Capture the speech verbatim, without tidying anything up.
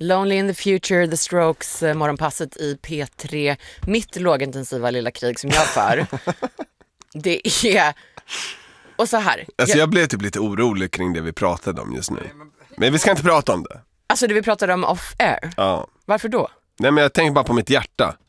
Lonely in the Future, The Strokes, eh, morgonpasset i P tre. Mitt lågintensiva lilla krig som jag för. Det är... Och så här. Alltså jag... jag blev typ lite orolig kring det vi pratade om just nu. Men vi ska inte prata om det. Alltså det vi pratade om off-air. Ja. Varför då? Nej men jag tänker bara på mitt hjärta.